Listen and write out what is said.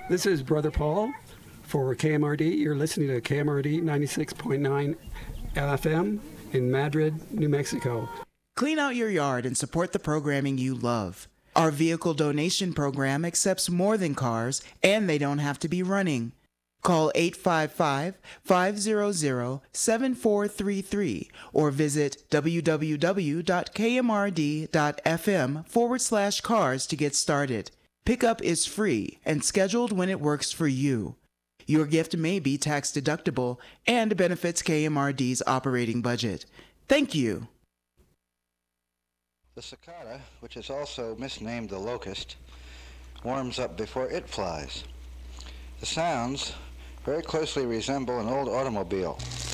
This is Brother Paul for KMRD. You're listening to KMRD 96.9 FM in Madrid, New Mexico. Clean out your yard and support the programming you love. Our vehicle donation program accepts more than cars, and they don't have to be running. Call 855-500-7433 or visit www.kmrd.fm/cars to get started. Pickup is free and scheduled when it works for you. Your gift may be tax deductible and benefits KMRD's operating budget. Thank you. The cicada, which is also misnamed the locust, warms up before it flies. The sounds very closely resemble an old automobile.